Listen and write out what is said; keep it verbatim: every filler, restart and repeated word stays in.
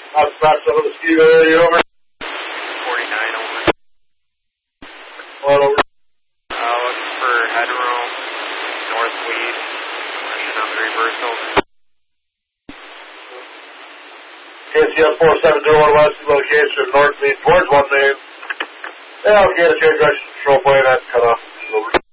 Hot spots over the ski area, over. forty-nine, over. One over. Uh, looking for headroom, north lead, pushing on the reversal. K C S four seven zero one west location, north lead towards one main. Yeah, okay, the change direction control plane, that's cut off. Over.